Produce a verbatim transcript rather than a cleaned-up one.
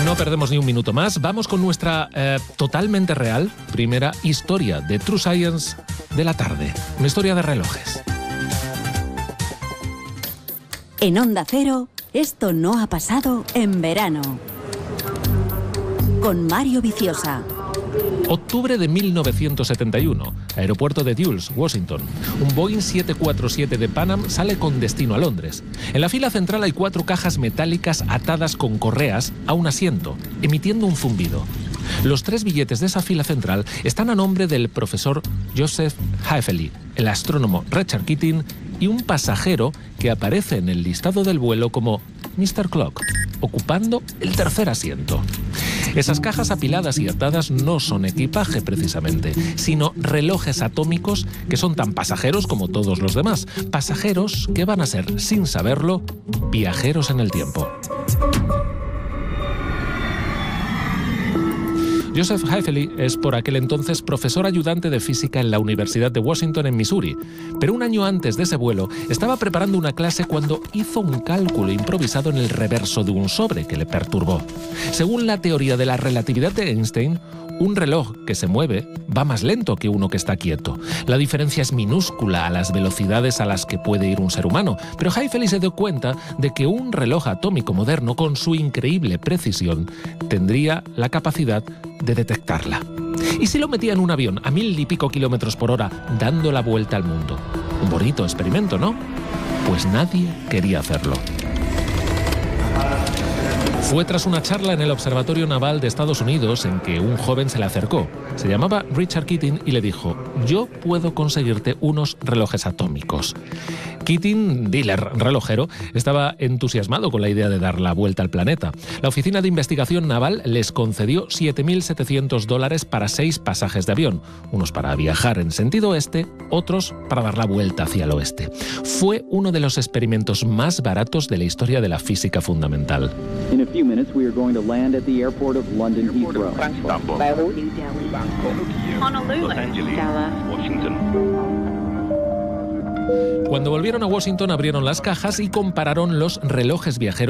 No perdemos ni un minuto más. Vamos con nuestra eh, totalmente real primera historia de True Science de la tarde. Una historia de relojes. En Onda Cero, esto no ha pasado en verano. Con Mario Viciosa. Octubre de mil novecientos setenta y uno, aeropuerto de Dulles, Washington. Un Boeing siete cuatro siete de Pan Am sale con destino a Londres. En la fila central hay cuatro cajas metálicas atadas con correas a un asiento, emitiendo un zumbido. Los tres billetes de esa fila central están a nombre del profesor Joseph Haefeli, el astrónomo Richard Keating y un pasajero que aparece en el listado del vuelo como mister Clock, ocupando el tercer asiento. Esas cajas apiladas y atadas no son equipaje precisamente, sino relojes atómicos que son tan pasajeros como todos los demás. Pasajeros que van a ser, sin saberlo, viajeros en el tiempo. Joseph Haefeli es por aquel entonces profesor ayudante de física en la Universidad de Washington en Missouri, pero un año antes de ese vuelo estaba preparando una clase cuando hizo un cálculo improvisado en el reverso de un sobre que le perturbó. Según la teoría de la relatividad de Einstein, un reloj que se mueve va más lento que uno que está quieto. La diferencia es minúscula a las velocidades a las que puede ir un ser humano, pero Haefeli se dio cuenta de que un reloj atómico moderno, con su increíble precisión, tendría la capacidad de detectarla. ¿Y si lo metía en un avión a mil y pico kilómetros por hora, dando la vuelta al mundo? Un bonito experimento, ¿no? Pues nadie quería hacerlo. Fue tras una charla en el Observatorio Naval de Estados Unidos en que un joven se le acercó. Se llamaba Richard Keating y le dijo: yo puedo conseguirte unos relojes atómicos. Keating, dealer relojero, estaba entusiasmado con la idea de dar la vuelta al planeta. La Oficina de Investigación Naval les concedió siete mil setecientos dólares para seis pasajes de avión, unos para viajar en sentido oeste, otros para dar la vuelta hacia el oeste. Fue uno de los experimentos más baratos de la historia de la física fundamental. In a few minutes, we are going to land at the airport of London Heathrow. Beirut, Honolulu, Dallas, Washington. Cuando volvieron a Washington, abrieron las cajas y compararon los relojes viajeros